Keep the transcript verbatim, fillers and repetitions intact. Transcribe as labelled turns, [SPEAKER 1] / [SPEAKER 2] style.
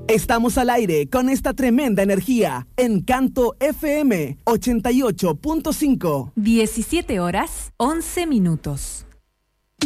[SPEAKER 1] Estamos al aire con esta tremenda energía en Canto F M ochenta y ocho punto cinco.
[SPEAKER 2] diecisiete horas, once minutos.